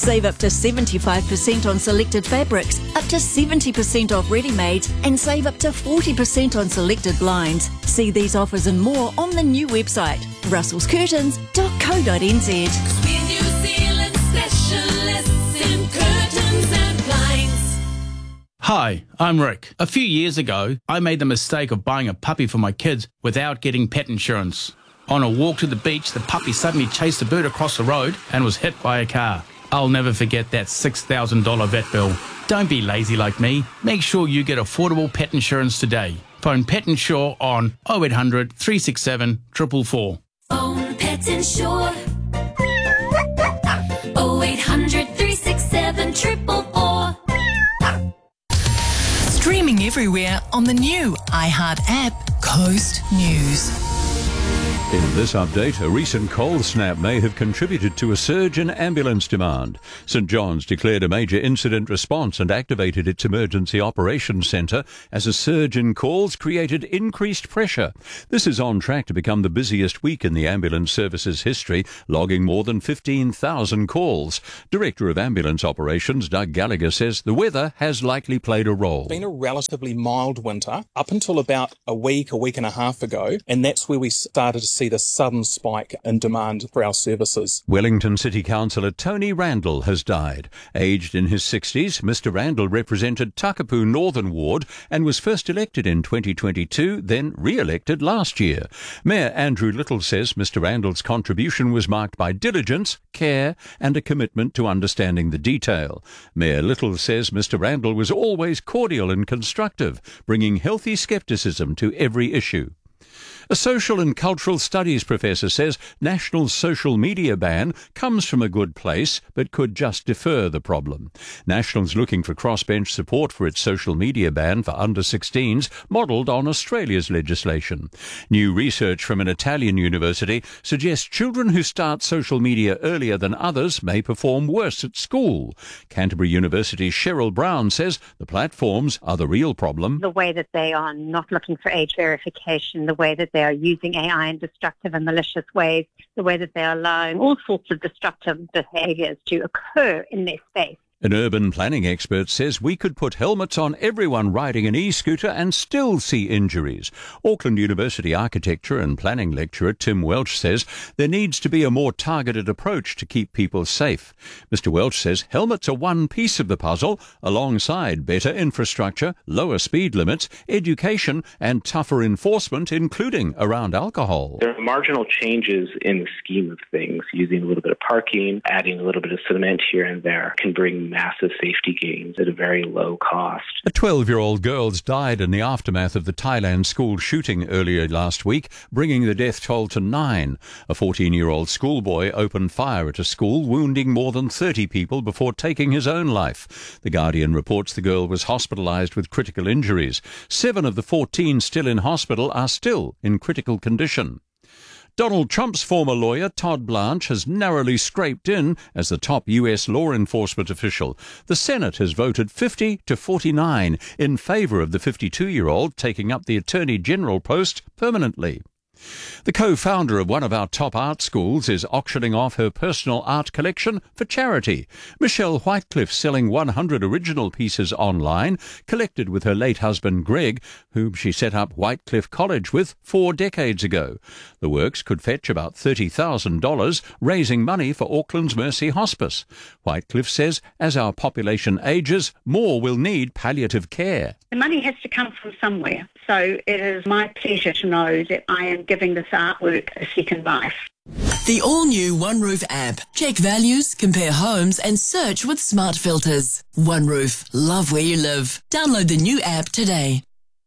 Save up to 75% on selected fabrics, up to 70% off ready-mades, and save up to 40% on selected blinds. See these offers and more on the new website, russellscurtains.co.nz. We're New Zealand specialists in curtains and blinds. Hi, I'm Rick. A few years ago, I made the mistake of buying a puppy for my kids without getting pet insurance. On a walk to the beach, the puppy suddenly chased a bird across the road and was hit by a car. I'll never forget that $6,000 vet bill. Don't be lazy like me. Make sure you get affordable pet insurance today. Phone Pet Insure on 0800 367 444. Phone Pet Insure 0800 367 444. Streaming everywhere on the new iHeart app, Coast News. In this update, a recent cold snap may have contributed to a surge in ambulance demand. St John's declared a major incident response and activated its emergency operations centre as a surge in calls created increased pressure. This is on track to become the busiest week in the ambulance service's history, logging more than 15,000 calls. Director of Ambulance Operations Doug Gallagher says the weather has likely played a role. It's been a relatively mild winter up until about a week and a half ago, and that's where we started to see the sudden spike in demand for our services. Wellington City Councillor Tony Randall has died. Aged in his 60s, Mr Randall represented Takapū Northern Ward and was first elected in 2022, then re-elected last year. Mayor Andrew Little says Mr Randall's contribution was marked by diligence, care and a commitment to understanding the detail. Mayor Little says Mr Randall was always cordial and constructive, bringing healthy scepticism to every issue. A social and cultural studies professor says national social media ban comes from a good place but could just defer the problem. National's looking for crossbench support for its social media ban for under-16s, modelled on Australia's legislation. New research from an Italian university suggests children who start social media earlier than others may perform worse at school. Canterbury University's Cheryl Brown says the platforms are the real problem. The way that they are not looking for age verification, the way that they are using AI in destructive and malicious ways, the way that they are allowing all sorts of destructive behaviours to occur in their space. An urban planning expert says we could put helmets on everyone riding an e-scooter and still see injuries. Auckland University architecture and planning lecturer Tim Welch says there needs to be a more targeted approach to keep people safe. Mr Welch says helmets are one piece of the puzzle, alongside better infrastructure, lower speed limits, education and tougher enforcement, including around alcohol. There are marginal changes in the scheme of things. Using a little bit of parking, adding a little bit of cement here and there can bring massive safety gains at a very low cost. A 12-year-old girl died in the aftermath of the Thailand school shooting earlier last week, bringing the death toll to 9. A 14-year-old schoolboy opened fire at a school, wounding more than 30 people before taking his own life. The Guardian reports the girl was hospitalised with critical injuries. 7 of the 14 still in hospital are still in critical condition. Donald Trump's former lawyer, Todd Blanche, has narrowly scraped in as the top U.S. law enforcement official. The Senate has voted 50 to 49 in favour of the 52-year-old taking up the Attorney General post permanently. The co-founder of one of our top art schools is auctioning off her personal art collection for charity. Michelle Whitecliffe selling 100 original pieces online, collected with her late husband Greg, whom she set up Whitecliffe College with 4 decades ago. The works could fetch about $30,000, raising money for Auckland's Mercy Hospice. Whitecliffe says as our population ages, more will need palliative care. The money has to come from somewhere, so it is my pleasure to know that I am giving this artwork a second life. The all-new OneRoof app. Check values, compare homes and search with smart filters. OneRoof. Love where you live. Download the new app today.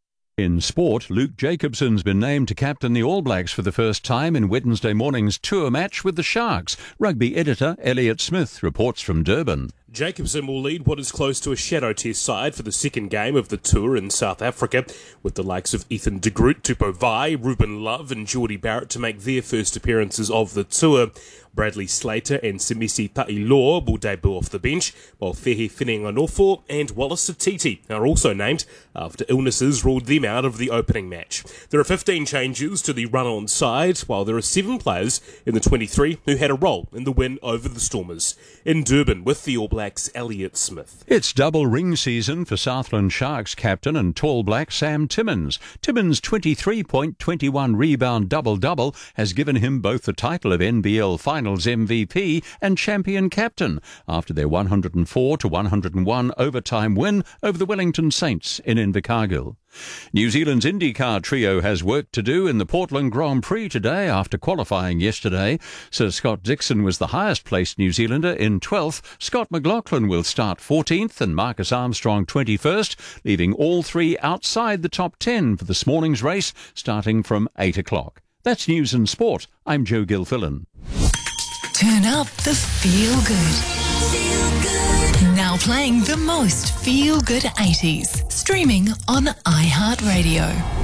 In sport, Luke Jacobson's been named to captain the All Blacks for the first time in Wednesday morning's tour match with the Sharks. Rugby editor Elliot Smith reports from Durban. Jacobson will lead what is close to a shadow test side for the second game of the tour in South Africa, with the likes of Ethan de Groot, Tupou Vai, Ruben Love and Geordie Barrett to make their first appearances of the tour. Bradley Slater and Simisi Ta'iloa will debut off the bench, while Fehe Whenenganofo and Wallace Satiti are also named after illnesses ruled them out of the opening match. There are 15 changes to the run-on side, while there are 7 players in the 23 who had a role in the win over the Stormers. In Durban with the All Blacks, Elliot Smith. It's double ring season for Southland Sharks captain and tall black Sam Timmins. Timmins' 23-point, 21-rebound double-double has given him both the title of NBL Finals MVP and champion captain after their 104-101 overtime win over the Wellington Saints in Invercargill. New Zealand's IndyCar trio has work to do in the Portland Grand Prix today after qualifying yesterday. Sir Scott Dixon was the highest placed New Zealander in 12th. Scott McLaughlin will start 14th and Marcus Armstrong 21st, leaving all 3 outside the top 10 for this morning's race starting from 8 o'clock. That's News and Sport. I'm Joe Gilfillan. Turn up the feel good. Feel good. Now playing the most feel good 80s. Streaming on iHeartRadio.